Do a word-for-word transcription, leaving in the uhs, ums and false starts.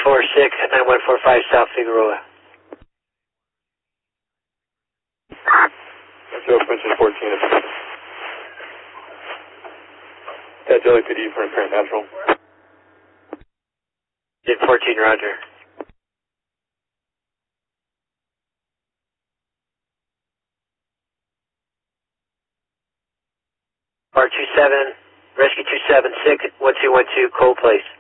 four six at nine one four five South Figueroa. Joe, Princeton fourteen. That's L A P D for apparent natural. Did fourteen, roger. R two seven, rescue two seven six, one two one two, cold place.